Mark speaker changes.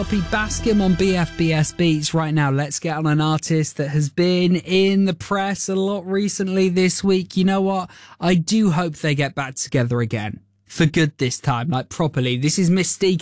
Speaker 1: Bascom on BFBS Beats right now. Let's get on an artist that has been in the press a lot recently this week. You know what? I do hope they get back together again. For good this time, like properly. This is Mystique